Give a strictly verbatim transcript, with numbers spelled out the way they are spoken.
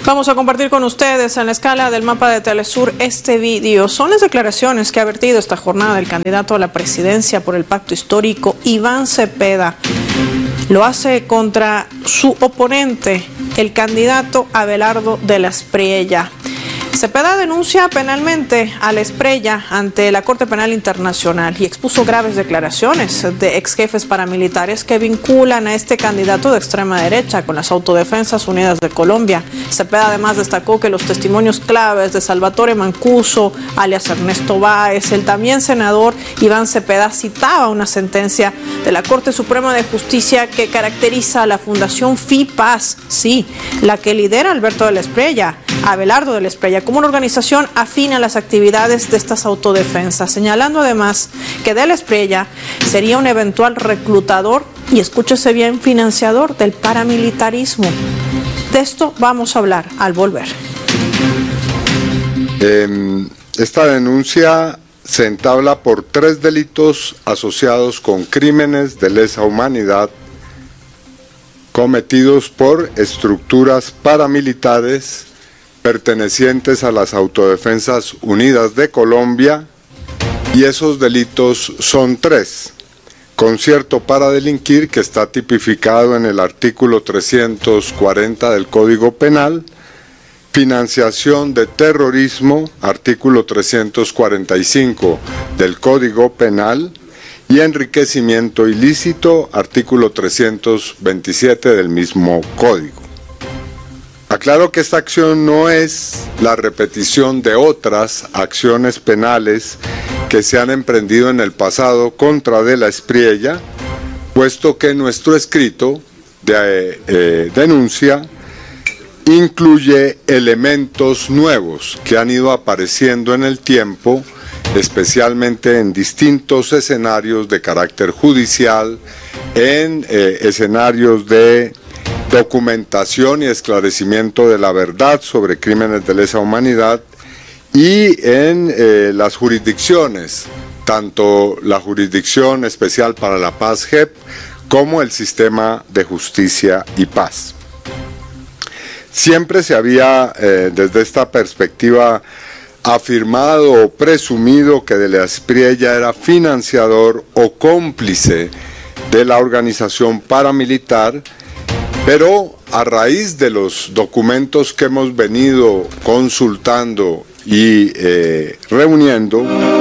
Vamos a compartir con ustedes en la escala del mapa de Telesur este vídeo. Son las declaraciones que ha vertido esta jornada el candidato a la presidencia por el pacto histórico, Iván Cepeda. Lo hace contra su oponente, el candidato Abelardo de la Espriella. Cepeda denuncia penalmente a la Espriella ante la Corte Penal Internacional y expuso graves declaraciones de ex jefes paramilitares que vinculan a este candidato de extrema derecha con las Autodefensas Unidas de Colombia. Cepeda además destacó que los testimonios claves de Salvatore Mancuso, alias Ernesto Báez, el también senador Iván Cepeda, citaba una sentencia de la Corte Suprema de Justicia que caracteriza a la Fundación FIPAS, sí, la que lidera Alberto de la Espriella, Abelardo de la Espriella, como una organización afín a las actividades de estas autodefensas, señalando además que de la Espriella sería un eventual reclutador y, escúchese bien, financiador del paramilitarismo. De esto vamos a hablar al volver. Eh, esta denuncia se entabla por tres delitos asociados con crímenes de lesa humanidad cometidos por estructuras paramilitares pertenecientes a las Autodefensas Unidas de Colombia, y esos delitos son tres: concierto para delinquir, que está tipificado en el artículo trescientos cuarenta del Código Penal; financiación de terrorismo, artículo trescientos cuarenta y cinco del Código Penal; y enriquecimiento ilícito, artículo trescientos veintisiete del mismo Código. Aclaro que esta acción no es la repetición de otras acciones penales que se han emprendido en el pasado contra de la Espriella, puesto que nuestro escrito de eh, denuncia incluye elementos nuevos que han ido apareciendo en el tiempo, especialmente en distintos escenarios de carácter judicial, en eh, escenarios de documentación y esclarecimiento de la verdad sobre crímenes de lesa humanidad, y en eh, las jurisdicciones, tanto la Jurisdicción Especial para la Paz, J E P, como el Sistema de Justicia y Paz. Siempre se había, eh, desde esta perspectiva, afirmado o presumido que de la Espriella era financiador o cómplice de la organización paramilitar, pero a raíz de los documentos que hemos venido consultando y eh, reuniendo,